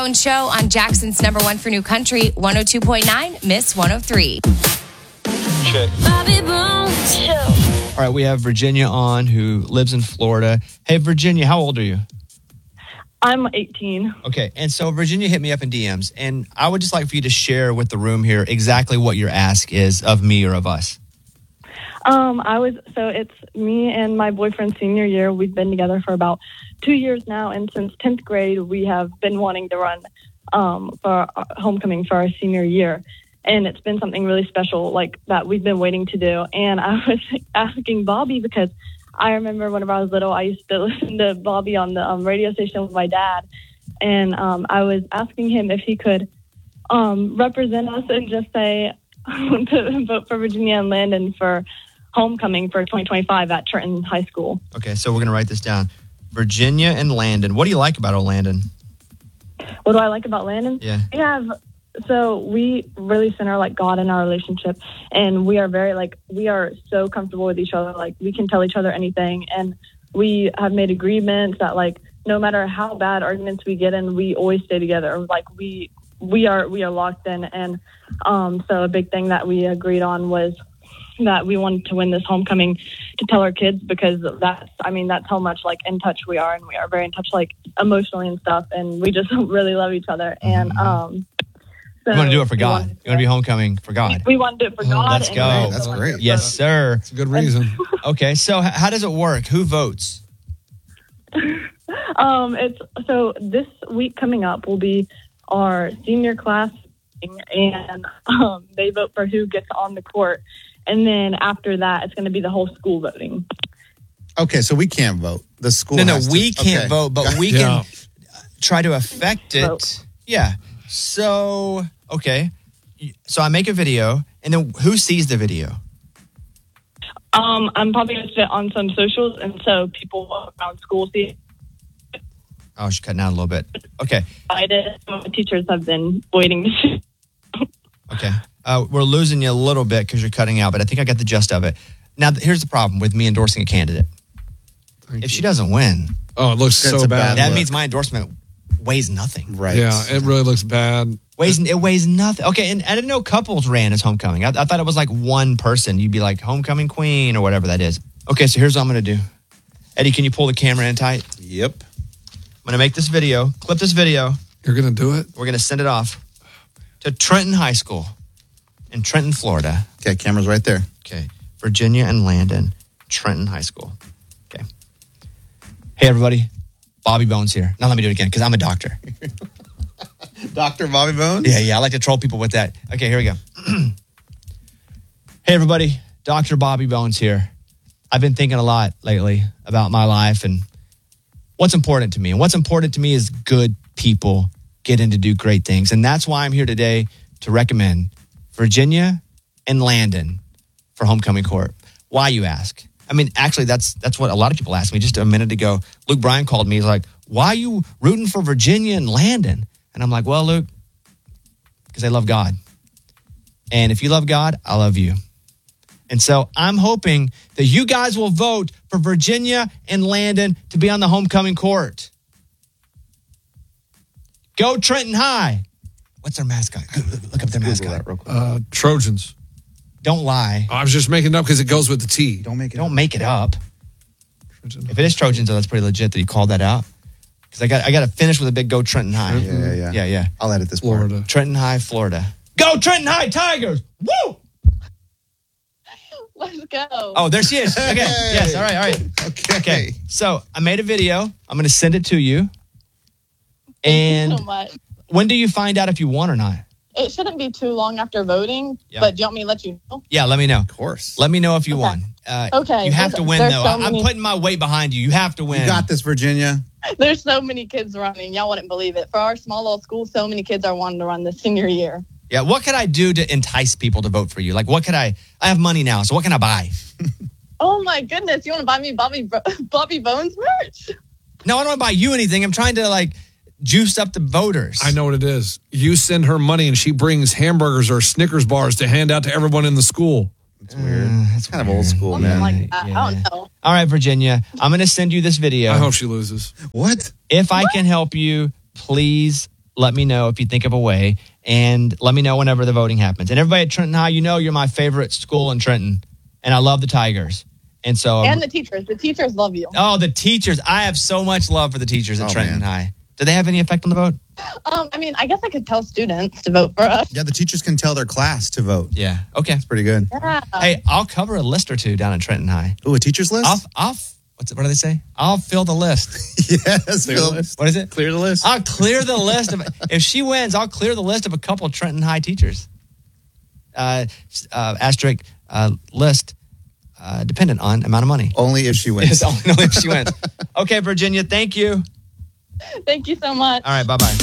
Own show on Jackson's number one for new country, 102.9, Miss 103. Check. Bobby Bones Show. All right, we have Virginia on who lives in Florida. Hey, Virginia, how old are you? I'm 18. Okay, and so Virginia hit me up in DMs, and I would just like for you to share with the room here exactly what your ask is of me or of us. It's me and my boyfriend's senior year. We've been together for about 2 years now, and since 10th grade, we have been wanting to run for our homecoming for our senior year. And it's been something really special like that we've been waiting to do. And I was asking Bobby because I remember whenever I was little, I used to listen to Bobby on the radio station with my dad. And I was asking him if he could represent us and just say to vote for Virginia and Landon for homecoming for 2025 at Trenton High School. Okay, so we're going to write this down. Virginia and Landon. What do you like about old Landon? What do I like about Landon? Yeah. We really center like God in our relationship, and we are so comfortable with each other. Like we can tell each other anything, and we have made agreements that like no matter how bad arguments we get in, we always stay together. Like we are locked in, and so a big thing that we agreed on was that we wanted to win this homecoming to tell our kids, because that's how much like in touch we are, and we are very in touch like emotionally and stuff, and we just really love each other. And so you want to do it for God. You want to be homecoming for God. We want to do it for God. Let's go. That's great. Yes, sir. It's a good reason. Okay, so how does it work? Who votes? So this week coming up will be our senior class, and they vote for who gets on the court. And then after that, it's going to be the whole school voting. Okay, so we can't vote. The school We can't vote, but we can try to affect it. Vote. Yeah. So, okay. So I make a video, and then who sees the video? I'm probably going to sit on some socials, and so people around school see it. Oh, she's cutting out a little bit. Okay. I did. Some of the teachers have been waiting to see. Okay. We're losing you a little bit because you're cutting out, but I think I got the gist of it. Now, here's the problem with me endorsing a candidate. If she doesn't win, it looks so bad. That means my endorsement weighs nothing. Right. Yeah, it really looks bad. It weighs nothing. Okay, and I didn't know couples ran as homecoming. I thought it was like one person. You'd be like homecoming queen or whatever that is. Okay, so here's what I'm going to do. Eddie, can you pull the camera in tight? Yep. I'm going to make this video, clip this video. You're going to do it? We're going to send it off to Trenton High School in Trenton, Florida. Okay, camera's right there. Okay, Virginia and Landon, Trenton High School. Okay. Hey, everybody. Bobby Bones here. Now let me do it again because I'm a doctor. Dr. Bobby Bones? Yeah. I like to troll people with that. Okay, here we go. Hey, everybody. Dr. Bobby Bones here. I've been thinking a lot lately about my life and what's important to me. And what's important to me is good people getting to do great things. And that's why I'm here today to recommend Virginia and Landon for homecoming court. Why, you ask? I mean, actually, that's what a lot of people asked me just a minute ago. Luke Bryan called me. He's like, why are you rooting for Virginia and Landon? And I'm like, well, Luke, because I love God. And if you love God, I love you. And so I'm hoping that you guys will vote for Virginia and Landon to be on the homecoming court. Go Trenton High. What's their mascot? Look up their mascot. Real quick. Trojans. Don't lie. I was just making it up because it goes with the T. Don't make it up. If it is Trojans, though, that's pretty legit that he called that out. Because I got to finish with a big Go Trenton High. Yeah. I'll edit this Florida. part. Trenton High, Florida. Go Trenton High Tigers! Woo! Let's go. Oh, there she is. Okay. Yes. All right. Okay. So I made a video. I'm going to send it to you. And Thank you so much. When do you find out if you won or not? It shouldn't be too long after voting, Yeah. but do you want me to let you know? Yeah, let me know. Of course. Let me know if you Okay. won. Okay. You have to win, There's though. so I'm many- putting my weight behind you. You have to win. You got this, Virginia. There's so many kids running. Y'all wouldn't believe it. For our small little school, so many kids are wanting to run this senior year. Yeah, what could I do to entice people to vote for you? Like, what could I have money now, so what can I buy? Oh, my goodness. You want to buy me Bobby Bones merch? No, I don't want to buy you anything. I'm trying to, juice up the voters. I know what it is. You send her money and she brings hamburgers or Snickers bars to hand out to everyone in the school. It's weird. It's kind of old school, Something man. like that. I don't know. All right, Virginia, I'm going to send you this video. I hope she loses. What? If I can help you, please let me know if you think of a way, and let me know whenever the voting happens. And everybody at Trenton High, you're my favorite school in Trenton, and I love the Tigers. And so, And the teachers love you. oh, the teachers! I have so much love for the teachers at Trenton High. Do they have any effect on the vote? I guess I could tell students to vote for us. Yeah, the teachers can tell their class to vote. Yeah. Okay. It's pretty good. Yeah. Hey, I'll cover a list or two down at Trenton High. Ooh, a teacher's list? What do they say? I'll fill the list. Yes. Clear the list. What is it? Clear the list. I'll clear the list of. If she wins, I'll clear the list of a couple of Trenton High teachers. Asterisk list dependent on amount of money. Only if she wins. It's only if she wins. Okay, Virginia. Thank you. Thank you so much. All right. Bye bye.